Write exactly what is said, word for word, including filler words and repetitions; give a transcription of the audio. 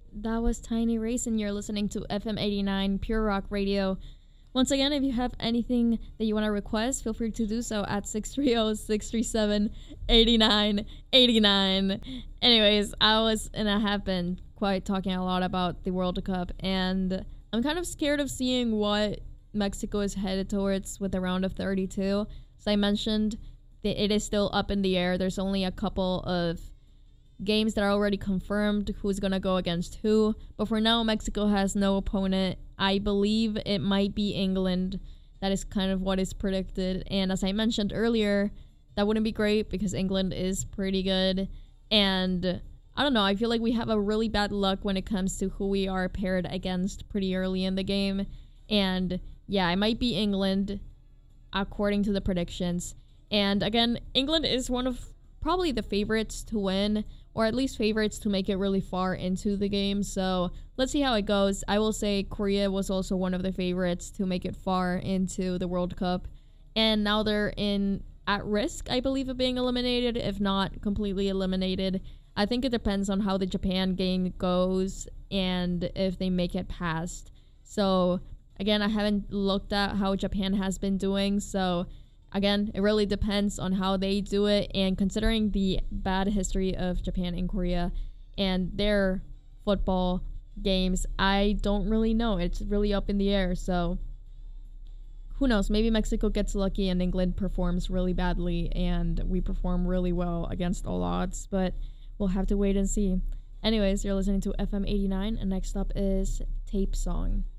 That was Tiny Race, and you're listening to F M eighty-nine Pure Rock Radio. Once again, if you have anything that you want to request, feel free to do so at six three zero, six three seven, eight nine eight nine. Anyways, I was and I have been quite talking a lot about the World Cup, and I'm kind of scared of seeing what Mexico is headed towards with the round of thirty-two. As I mentioned, it is still up in the air. There's only a couple of games that are already confirmed who's going to go against who. But for now, Mexico has no opponent. I believe it might be England. That is kind of what is predicted. And as I mentioned earlier, that wouldn't be great because England is pretty good. And I don't know, I feel like we have a really bad luck when it comes to who we are paired against pretty early in the game. And yeah, it might be England according to the predictions. And again, England is one of probably the favorites to win, or at least favorites to make it really far into the game. So let's see how it goes. I will say Korea was also one of the favorites to make it far into the World Cup. And now they're in at risk, I believe, of being eliminated, if not completely eliminated. I think it depends on how the Japan game goes and if they make it past. So again, I haven't looked at how Japan has been doing. So again, it really depends on how they do it, and considering the bad history of Japan and Korea and their football games, I don't really know. It's really up in the air, so who knows? Maybe Mexico gets lucky and England performs really badly and we perform really well against all odds, but we'll have to wait and see. Anyways, you're listening to F M eighty-nine, and next up is Tape Song.